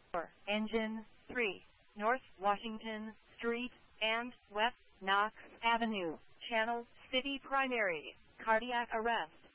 Engine 3, North Washington Street and West Knox Avenue, Channel City Primary, cardiac arrest.